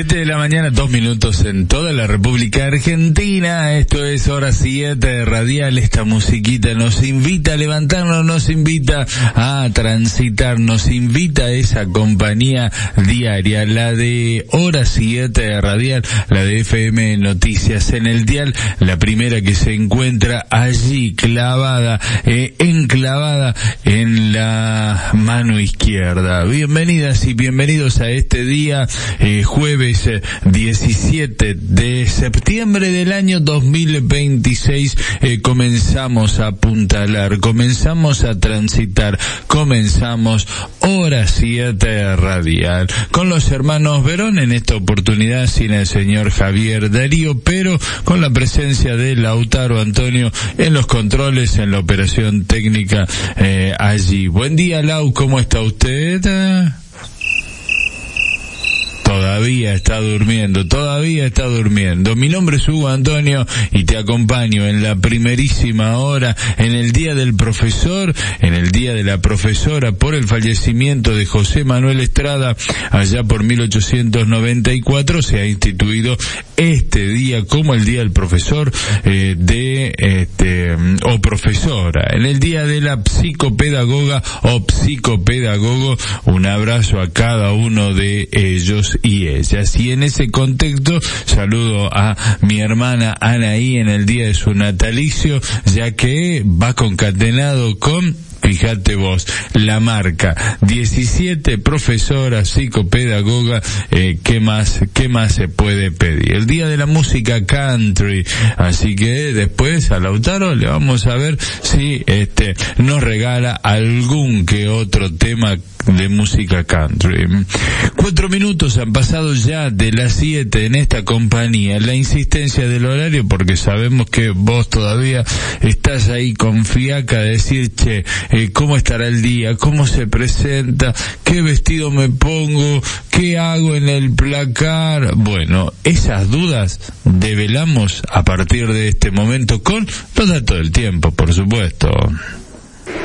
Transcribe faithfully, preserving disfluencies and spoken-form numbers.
siete de la mañana, dos minutos en toda la República Argentina. Esto es Hora siete Radial. Esta musiquita nos invita a levantarnos, nos invita a transitar, nos invita a esa compañía diaria, la de Hora siete Radial, la de F M Noticias en el dial, la primera que se encuentra allí clavada, eh, enclavada en la mano izquierda. Bienvenidas y bienvenidos a este día, eh, jueves eh, diecisiete de septiembre del año dos mil veintiséis. Eh, comenzamos a apuntalar, comenzamos a transitar, comenzamos Hora siete Radial con los hermanos Verón, en esta oportunidad sin el señor Javier Darío, pero con la presencia de Lautaro Antonio en los controles, en la operación técnica eh, allí. Buen día, Lau, ¿cómo está usted? Todavía está durmiendo, todavía está durmiendo. Mi nombre es Hugo Antonio y te acompaño en la primerísima hora, en el Día del Profesor, en el Día de la Profesora, por el fallecimiento de José Manuel Estrada, allá por mil ochocientos noventa y cuatro, se ha instituido este día como el Día del Profesor eh, de este o profesora. En el Día de la Psicopedagoga o psicopedagogo, un abrazo a cada uno de ellos y ellas. Y en ese contexto saludo a mi hermana Anaí en el día de su natalicio, ya que va concatenado con, fíjate vos, la marca diecisiete, profesora, psicopedagoga, eh, ¿qué más, qué más se puede pedir? El día de la música country, así que después a Lautaro le vamos a ver si este nos regala algún que otro tema de música country. Cuatro minutos han pasado ya de las siete en esta compañía. La insistencia del horario, porque sabemos que vos todavía estás ahí con fiaca de decir, che, eh, ¿cómo estará el día? ¿Cómo se presenta? ¿Qué vestido me pongo? ¿Qué hago en el placar? Bueno, esas dudas develamos a partir de este momento con los datos del tiempo, por supuesto.